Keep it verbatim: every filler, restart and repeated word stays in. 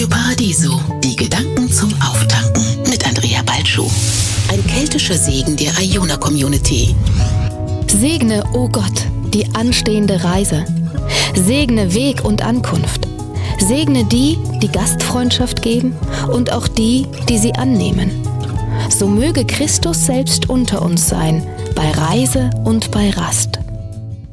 Paradiso, die Gedanken zum Auftanken mit Andrea Balschuh. Ein keltischer Segen der Iona-Community. Segne, o Gott, die anstehende Reise. Segne Weg und Ankunft. Segne die, die Gastfreundschaft geben und auch die, die sie annehmen. So möge Christus selbst unter uns sein, bei Reise und bei Rast.